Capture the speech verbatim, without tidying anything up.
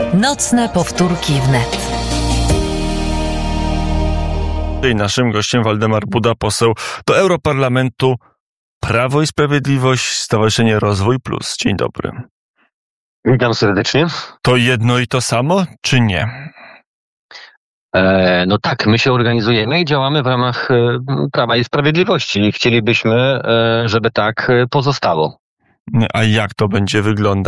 Nocne powtórki wnet. I naszym gościem Waldemar Buda, poseł do Europarlamentu, Prawo i Sprawiedliwość, Stowarzyszenie Rozwój Plus. Dzień dobry. Witam serdecznie. To jedno i to samo, czy nie? E, no tak, my się organizujemy i działamy w ramach e, Prawa i Sprawiedliwości i chcielibyśmy, e, żeby tak pozostało. A jak to będzie wyglądać?